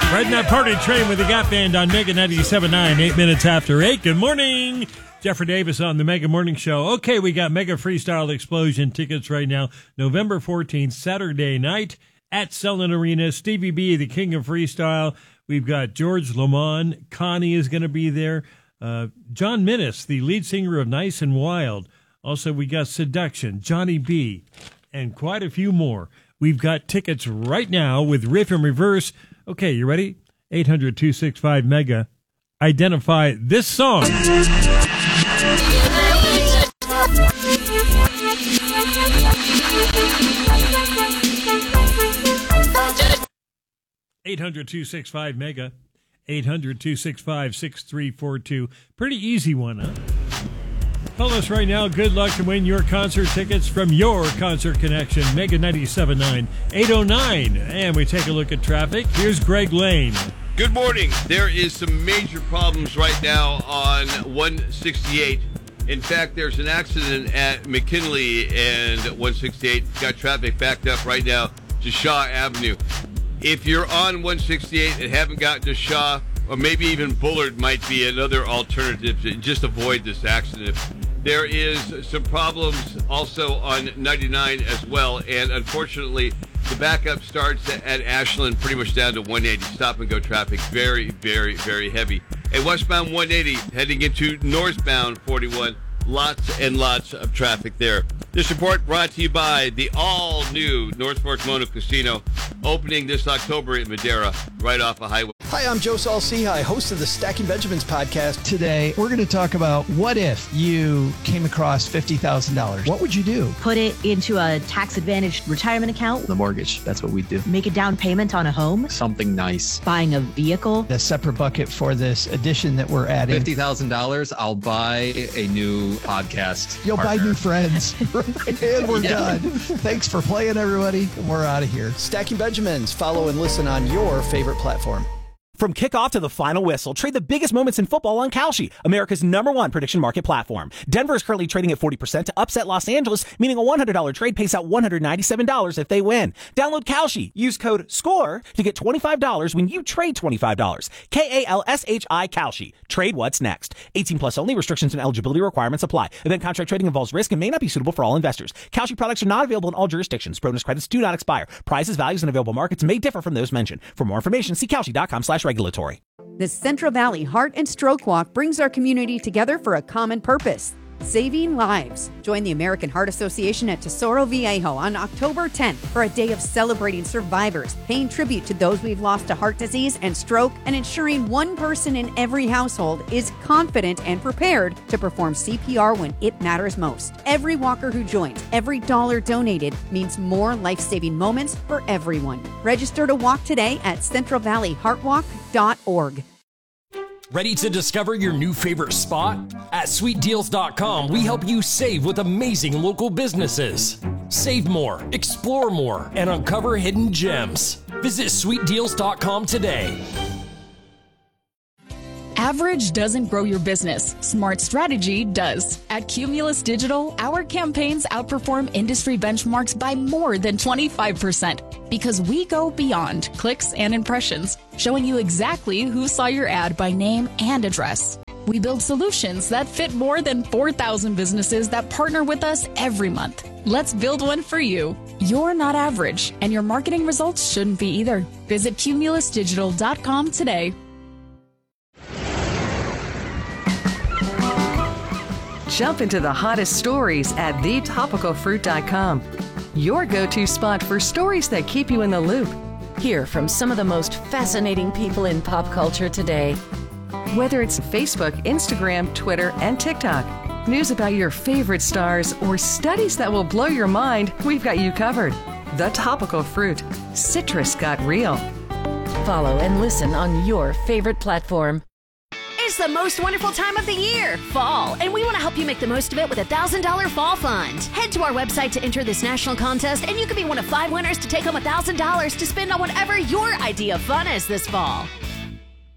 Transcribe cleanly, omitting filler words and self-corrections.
Riding that party train with the Gap Band on Mega 97.9, 8 minutes after 8. Good morning. Jeffrey Davis on the Mega Morning Show. Okay, we got Mega Freestyle Explosion tickets right now. November 14th, Saturday night at Selland Arena. Stevie B, the king of freestyle. We've got George Lamond. Connie is going to be there. John Minnis, the lead singer of Nice and Wild. Also, we got Seduction, Johnny B, and quite a few more. We've got tickets right now with Riff and Reverse. Okay, you ready? 800-265-MEGA. Identify this song. 800-265-MEGA. 800-265-6342. Pretty easy one, huh? Call us right now. Good luck to win your concert tickets from your Concert Connection. Mega 97.9 809. And we take a look at traffic. Here's Greg Lane. Good morning. There is some major problems right now on 168. In fact, there's an accident at McKinley and 168. Got traffic backed up right now to Shaw Avenue. If you're on 168 and haven't gotten to Shaw, or maybe even Bullard might be another alternative to just avoid this accident. There is some problems also on 99 as well, and unfortunately, the backup starts at Ashland pretty much down to 180. Stop and go traffic, very, very, very heavy. And westbound 180 heading into northbound 41, lots and lots of traffic there. This report brought to you by the all-new North Fork Mono Casino, opening this October in Madera, right off a highway. Hi, I'm Joe Saul-Sehy, host of the Stacking Benjamins podcast. Today, we're going to talk about what if you came across $50,000. What would you do? Put it into a tax-advantaged retirement account. The mortgage, that's what we do. Make a down payment on a home. Something nice. Buying a vehicle. A separate bucket for this addition that we're adding. $50,000, I'll buy a new podcast. You'll partner. buy new friends. And we're done. Thanks for playing, everybody. We're out of here. Stacking Benjamins. Follow and listen on your favorite platform. From kickoff to the final whistle, trade the biggest moments in football on Kalshi, America's #1 prediction market platform. Denver is currently trading at 40% to upset Los Angeles, meaning a $100 trade pays out $197 if they win. Download Kalshi. Use code SCORE to get $25 when you trade $25. KALSHI Kalshi. Trade what's next. 18 plus only. Restrictions and eligibility requirements apply. Event contract trading involves risk and may not be suitable for all investors. Kalshi products are not available in all jurisdictions. Bonus credits do not expire. Prices, values, and available markets may differ from those mentioned. For more information, see Kalshi.com/regulatory. The Central Valley Heart and Stroke Walk brings our community together for a common purpose: saving lives. Join the American Heart Association at Tesoro Viejo on October 10th for a day of celebrating survivors, paying tribute to those we've lost to heart disease and stroke, and ensuring one person in every household is confident and prepared to perform CPR when it matters most. Every walker who joins, every dollar donated means more life-saving moments for everyone. Register to walk today at centralvalleyheartwalk.org. Ready to discover your new favorite spot? At SweetDeals.com, we help you save with amazing local businesses. Save more, explore more, and uncover hidden gems. Visit SweetDeals.com today. Average doesn't grow your business. Smart strategy does. At Cumulus Digital, our campaigns outperform industry benchmarks by more than 25% because we go beyond clicks and impressions, showing you exactly who saw your ad by name and address. We build solutions that fit more than 4,000 businesses that partner with us every month. Let's build one for you. You're not average, and your marketing results shouldn't be either. Visit cumulusdigital.com today. Jump into the hottest stories at thetopicalfruit.com. Your go-to spot for stories that keep you in the loop. Hear from some of the most fascinating people in pop culture today. Whether it's Facebook, Instagram, Twitter, and TikTok, news about your favorite stars, or studies that will blow your mind, we've got you covered. The Topical Fruit. Citrus got real. Follow and listen on your favorite platform. It's the most wonderful time of the year, fall, and we want to help you make the most of it with a $1,000 fall fund. Head to our website to enter this national contest, and you could be one of 5 winners to take home $1,000 to spend on whatever your idea of fun is this fall.